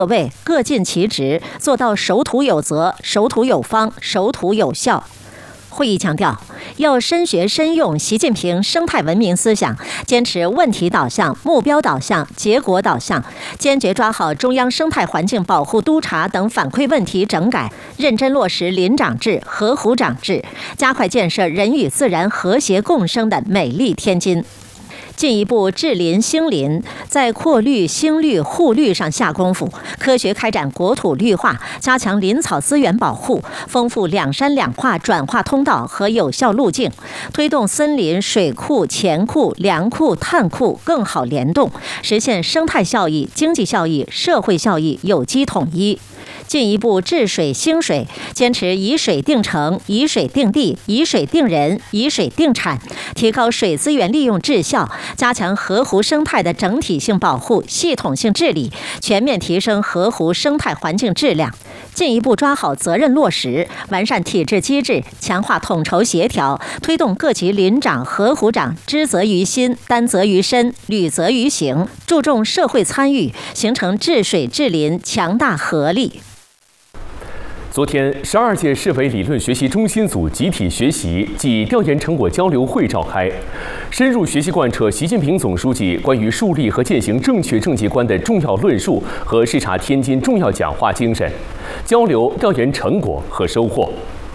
各位各尽其职，做到守土有责、守土有方、守土有效。会议强调，要深学深用习近平生态文明思想，坚持问题导向、目标导向、结果导向，坚决抓好中央生态环境保护督查等反馈问题整改，认真落实林长制、河湖长制，加快建设人与自然和谐共生的美丽天津。进一步治林兴林，在扩绿、兴绿、护绿上下功夫，科学开展国土绿化，加强林草资源保护，丰富两山两化转化通道和有效路径，推动森林、水库、钱库、粮库、碳库更好联动，实现生态效益、经济效益、社会效益有机统一。进一步治水兴水，坚持以水定城、以水定地、以水定人、以水定产，提高水资源利用质效，加强河湖生态的整体性保护、系统性治理，全面提升河湖生态环境质量。进一步抓好责任落实，完善体制机制，强化统筹协调，推动各级林长、河湖长知责于心、担责于身、履责于行，注重社会参与，形成治水治林强大合力。 昨天，12届市委理论学习中心组集体学习暨调研成果交流会召开，深入学习贯彻习近平总书记关于树立和践行正确政绩观的重要论述和视察天津重要讲话精神，交流调研成果和收获。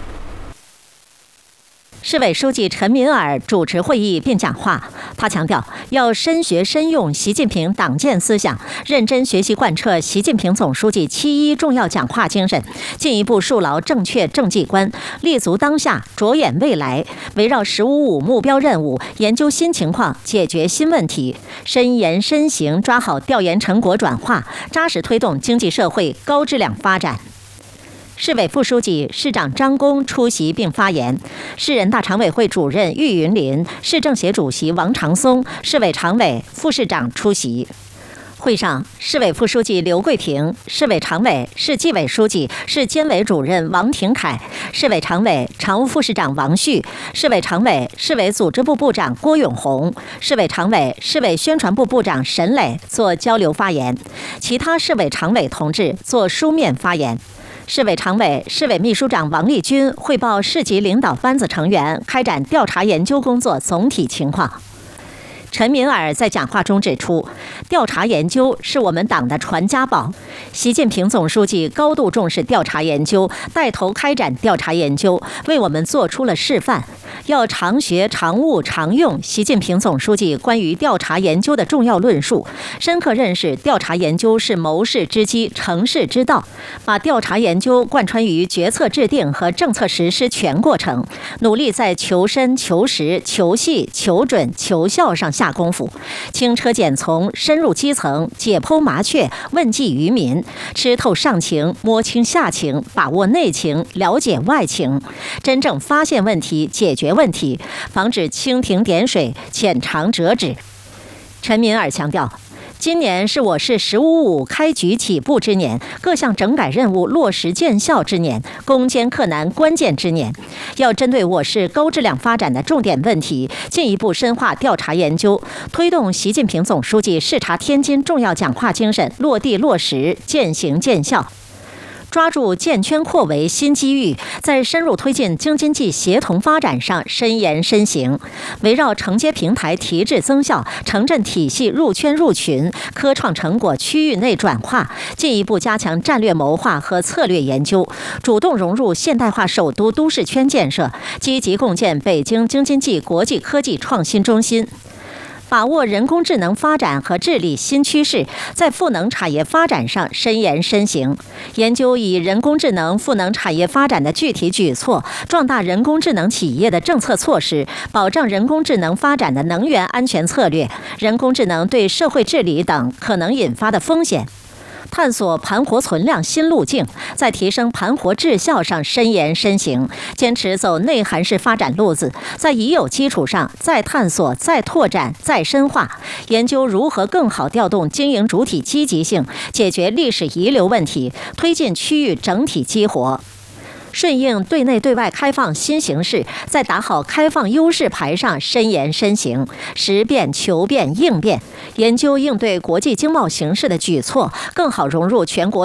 市委书记陈敏尔主持会议并讲话，他强调要深学深用习近平党建思想，认真学习贯彻习近平总书记7.1重要讲话精神，进一步树牢正确政绩观，立足当下，着眼未来，围绕“15.5”目标任务，研究新情况，解决新问题，深研深行，抓好调研成果转化，扎实推动经济社会高质量发展。市委副书记、市长张弓出席并发言，市人大常委会主任郁云林、市政协主席王长松、市委常委、副市长出席。会上，市委副书记刘桂平、市委常委、市纪委书记、市监委主任王廷凯、市委常委、常务副市长王旭、市委常委、市委组织部部长郭永红、市委常委、市委宣传部部长沈磊做交流发言，其他市委常委同志做书面发言。市委常委、市委秘书长王立军汇报市级领导班子成员开展调查研究工作总体情况。陈敏尔在讲话中指出，调查研究是我们党的传家宝。习近平总书记高度重视调查研究，带头开展调查研究，为我们做出了示范。要常学、常务、常用习近平总书记关于调查研究的重要论述，深刻认识调查研究是谋事之基、成事之道，把调查研究贯穿于决策制定和政策实施全过程，努力在求深、求实、求细、求准、求效上下功夫，轻车简从，深入基层，解剖麻雀，问计于民，吃透上情，摸清下情，把握内情，了解外情，真正发现问题，解决问题，防止蜻蜓点水、浅尝辄止。陈敏尔强调，今年是我市“15.5”开局起步之年，各项整改任务落实见效之年，攻坚克难关键之年。要针对我市高质量发展的重点问题，进一步深化调查研究，推动习近平总书记视察天津重要讲话精神落地落实、见行见效。抓住建圈扩围新机遇，在深入推进京津冀协同发展上深研深行，围绕承接平台提质增效、城镇体系入圈入群、科创成果区域内转化，进一步加强战略谋划和策略研究，主动融入现代化首都都市圈建设，积极共建北京京津冀国际科技创新中心。把握人工智能发展和治理新趋势，在赋能产业发展上深研深行，研究以人工智能赋能产业发展的具体举措，壮大人工智能企业的政策措施，保障人工智能发展的能源安全策略、人工智能对社会治理等可能引发的风险。探索盘活存量新路径，在提升盘活质效上深研深行，坚持走内涵式发展路子，在已有基础上再探索、再拓展、再深化，研究如何更好调动经营主体积极性，解决历史遗留问题，推进区域整体激活。顺应对内对外开放新形势，在打好开放优势牌上深研深行，实变求变应变，研究应对国际经贸形势的举措，更好融入全国